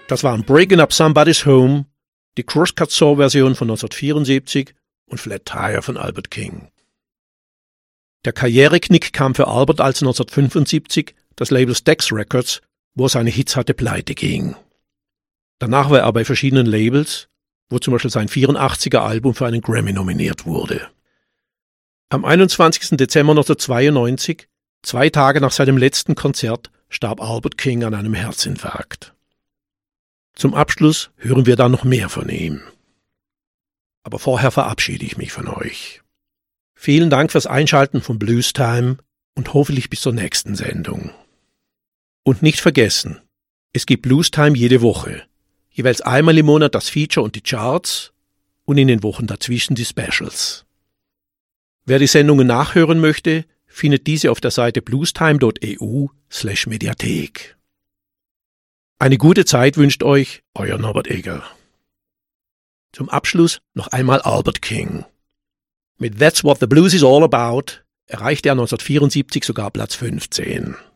Das waren Breaking Up Somebody's Home, die Crosscut Saw-Version von 1974 und Flat Tire von Albert King. Der Karriereknick kam für Albert, als 1975 das Label Stax Records, wo er seine Hits hatte, pleite ging. Danach war er bei verschiedenen Labels, wo zum Beispiel sein 84er Album für einen Grammy nominiert wurde. Am 21. Dezember 1992, 2 Tage nach seinem letzten Konzert, starb Albert King an einem Herzinfarkt. Zum Abschluss hören wir dann noch mehr von ihm. Aber vorher verabschiede ich mich von euch. Vielen Dank fürs Einschalten von Blues Time und hoffentlich bis zur nächsten Sendung. Und nicht vergessen, es gibt Blues Time jede Woche, jeweils einmal im Monat das Feature und die Charts und in den Wochen dazwischen die Specials. Wer die Sendungen nachhören möchte, findet diese auf der Seite bluestime.eu/Mediathek. Eine gute Zeit wünscht euch euer Norbert Egger. Zum Abschluss noch einmal Albert King. Mit That's What the Blues is All About erreichte er 1974 sogar Platz 15.